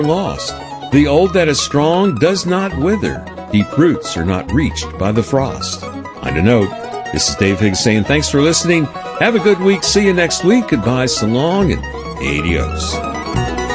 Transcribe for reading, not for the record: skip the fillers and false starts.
lost. The old that is strong does not wither. Deep roots are not reached by the frost. On a note, this is Dave Higgs saying thanks for listening. Have a good week. See you next week. Goodbye, so long, and adios.